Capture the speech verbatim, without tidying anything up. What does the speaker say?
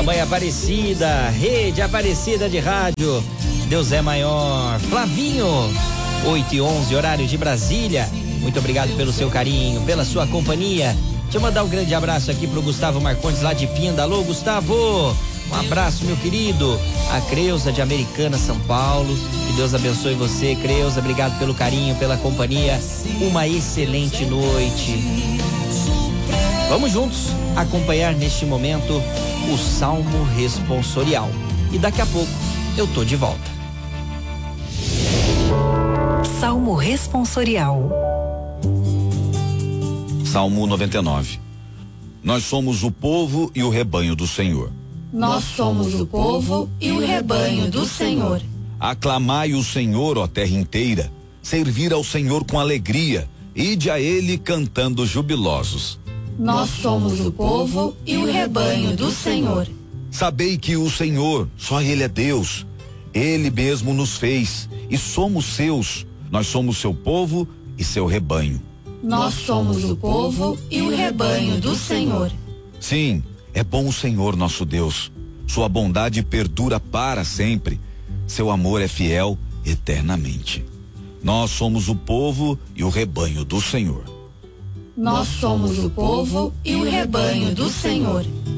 Mamãe Aparecida, Rede Aparecida de Rádio, Deus é maior. Flavinho, oito e onze, horário de Brasília. Muito obrigado pelo seu carinho, pela sua companhia. Deixa eu mandar um grande abraço aqui pro Gustavo Marcondes, lá de Pinda. Alô, Gustavo, um abraço, meu querido. A Creuza de Americana, São Paulo. Que Deus abençoe você, Creuza. Obrigado pelo carinho, pela companhia. Uma excelente noite. Vamos juntos acompanhar neste momento o Salmo Responsorial. E daqui a pouco eu tô de volta. Salmo Responsorial. Salmo noventa e nove. Nós somos o povo e o rebanho do Senhor. Nós somos o povo e o rebanho do Senhor. Aclamai o Senhor, ó terra inteira. Servir ao Senhor com alegria. Ide a Ele cantando jubilosos. Nós somos o povo e o rebanho do Senhor. Sabei que o Senhor, só Ele é Deus. Ele mesmo nos fez e somos seus. Nós somos seu povo e seu rebanho. Nós somos o povo e o rebanho do Senhor. Sim, é bom o Senhor nosso Deus. Sua bondade perdura para sempre. Seu amor é fiel eternamente. Nós somos o povo e o rebanho do Senhor. Nós somos o povo e o rebanho do Senhor.